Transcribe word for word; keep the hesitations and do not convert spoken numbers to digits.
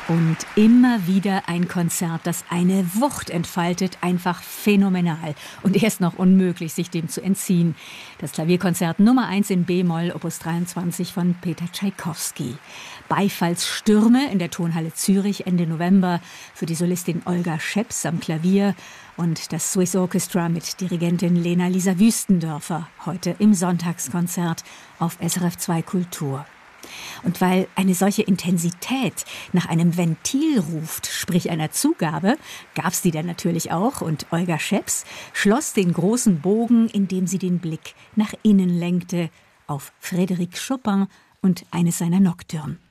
Und immer wieder ein Konzert, das eine Wucht entfaltet, einfach phänomenal. Und erst noch unmöglich, sich dem zu entziehen. Das Klavierkonzert Nummer eins in B-Moll, Opus dreiundzwanzig von Peter Tschaikowski. Beifallsstürme in der Tonhalle Zürich Ende November für die Solistin Olga Scheps am Klavier und das Swiss Orchestra mit Dirigentin Lena-Lisa Wüstendörfer heute im Sonntagskonzert auf S R F zwei Kultur. Und weil eine solche Intensität nach einem Ventil ruft, sprich einer Zugabe, gab's die dann natürlich auch. Und Olga Scheps schloss den großen Bogen, indem sie den Blick nach innen lenkte, auf Frédéric Chopin und eines seiner Nocturnes.